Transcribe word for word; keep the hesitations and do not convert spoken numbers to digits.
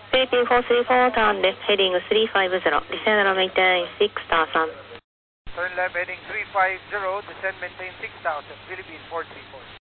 Philippine four three four, turn left heading three five zero, descend and maintain six thousand. Turn left heading three five zero, descend maintain six thousand, Philippine four three four.